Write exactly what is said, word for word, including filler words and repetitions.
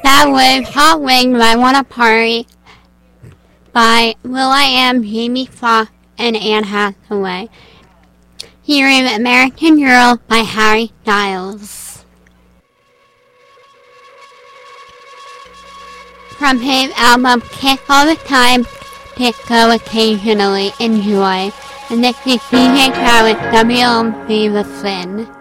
That was Hot Wings, I Wanna Party by will.i.am, Jamie Foxx, and Anne Hathaway. Here is American Girl by Harry Styles. From his album Kick All the Time, Disco Occasionally, enjoy. And this is D J Khaled, W M C The Sin.